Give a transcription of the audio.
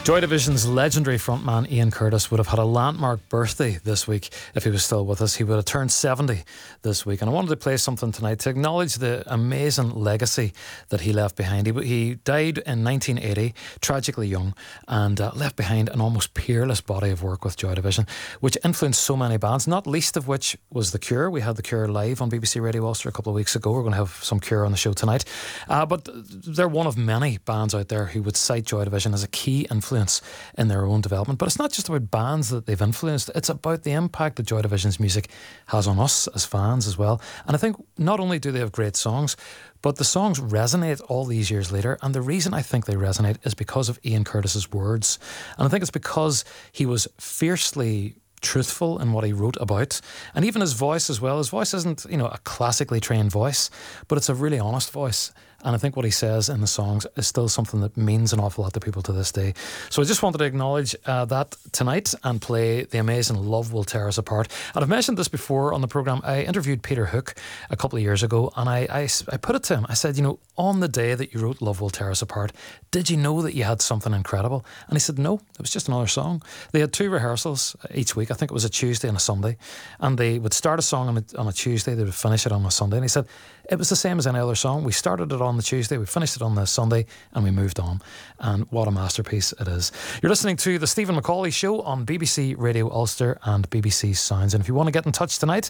Joy Division's legendary frontman Ian Curtis would have had a landmark birthday this week if he was still with us. He would have turned 70 this week, and I wanted to play something tonight to acknowledge the amazing legacy that he left behind. He died in 1980, tragically young, and left behind an almost peerless body of work with Joy Division, which influenced so many bands, not least of which was The Cure. We had The Cure live on BBC Radio Ulster a couple of weeks ago. We're going to have some Cure on the show tonight. But they're one of many bands out there who would cite Joy Division as a key influence in their own development. But it's not just about bands that they've influenced, it's about the impact that Joy Division's music has on us as fans as well. And I think not only do they have great songs, but the songs resonate all these years later, and the reason I think they resonate is because of Ian Curtis's words. And I think it's because he was fiercely truthful in what he wrote about, and even his voice as well. His voice isn't, a classically trained voice, but it's a really honest voice. And I think what he says in the songs is still something that means an awful lot to people to this day. So I just wanted to acknowledge that tonight and play the amazing Love Will Tear Us Apart. And I've mentioned this before on the programme. I interviewed Peter Hook a couple of years ago, and I put it to him. I said, on the day that you wrote Love Will Tear Us Apart, did you know that you had something incredible? And he said, no, it was just another song. They had 2 rehearsals each week. I think it was a Tuesday and a Sunday. And they would start a song on a Tuesday, they would finish it on a Sunday. And he said, it was the same as any other song. We started it on the Tuesday, we finished it on the Sunday, and we moved on. And what a masterpiece it is. You're listening to the Stephen McCauley Show on BBC Radio Ulster and BBC Sounds. And if you want to get in touch tonight,